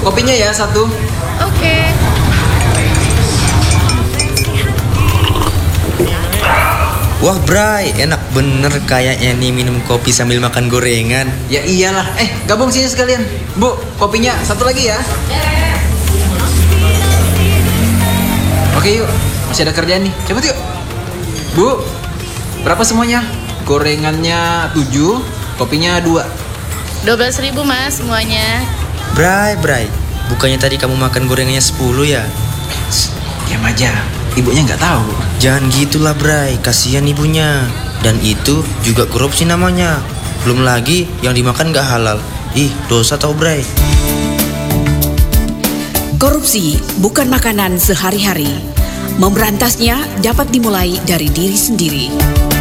kopinya ya satu. Oke. Wah Bray, enak bener kayaknya nih minum kopi sambil makan gorengan. Ya iyalah. Gabung sini sekalian. Bu, kopinya satu lagi ya. Oke yuk, masih ada kerjaan nih. Cepet yuk. Bu, berapa semuanya? Gorengannya 7, kopinya 2. 12.000 Mas semuanya. Bray, bukannya tadi kamu makan gorengannya 10 ya? Diam aja, ibunya nggak tahu. Jangan gitulah Bray, kasihan ibunya. Dan itu juga korupsi namanya. Belum lagi yang dimakan gak halal. Ih, dosa tau Bray. Korupsi bukan makanan sehari-hari. Memberantasnya dapat dimulai dari diri sendiri.